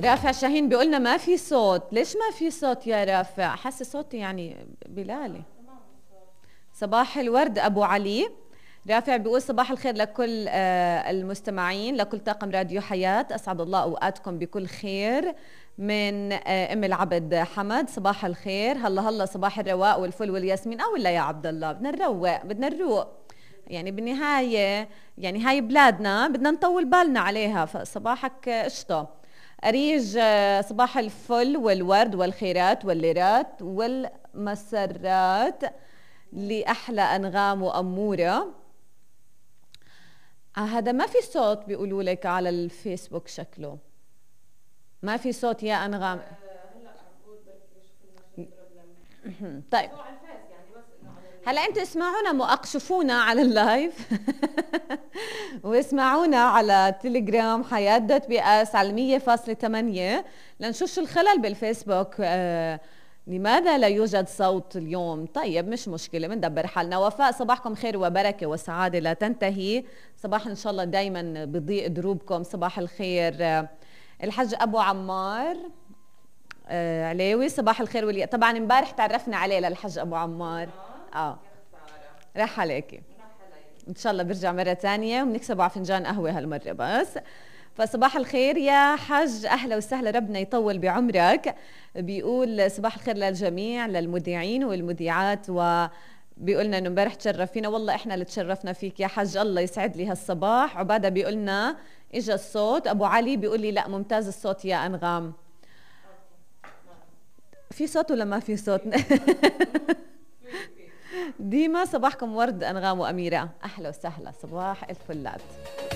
رافع شاهين بيقولنا ما في صوت. ليش ما في صوت يا رافع؟ حاسه صوتي يعني بلالي. صباح الورد ابو علي. رافع بيقول صباح الخير لكل المستمعين، لكل طاقم راديو حياة، أسعد الله أوقاتكم بكل خير. من أم العبد حمد، صباح الخير. هلا صباح الرواق والفل والياسمين. ولا يا عبد الله بدنا نروق، بدنا نروق يعني بالنهاية، يعني هاي بلادنا بدنا نطول بالنا عليها. فصباحك قشطة. أريج صباح الفل والورد والخيرات والليرات والمسرات لأحلى أنغام وأمورة. هذا ما في صوت بيقولوا لك على الفيسبوك، شكله ما في صوت يا أنغام. طيب هلا انتوا اسمعونا شوفونا على اللايف واسمعونا على تليجرام حياة دوت بي اس على 100.8 لنشوف شو الخلل بالفيسبوك. لماذا لا يوجد صوت اليوم؟ طيب مش مشكلة، بندبر حالنا. وفاء صباحكم خير وبركة وسعادة لا تنتهي. صباح إن شاء الله دايما بضيء دروبكم. صباح الخير. الحج أبو عمار عليوي، صباح الخير. طبعا امبارح تعرفنا عليه للحج أبو عمار. راح عليكي. إن شاء الله برجع مرة ثانية وبنكسبه على فنجان قهوة هالمرة بس. فصباح الخير يا حج، أهلا وسهلا، ربنا يطول بعمرك. بيقول صباح الخير للجميع، للمذيعين والمذيعات، وبيقولنا انه امبارح تشرفينا. والله احنا اللي تشرفنا فيك يا حج، الله يسعد لي هالصباح. عبادة بيقولنا اجا الصوت. ابو علي بيقول لي لا ممتاز الصوت يا انغام. في صوت ولا ما في صوت؟ ديما صباحكم ورد انغام واميره، اهلا وسهلا، صباح الفلات.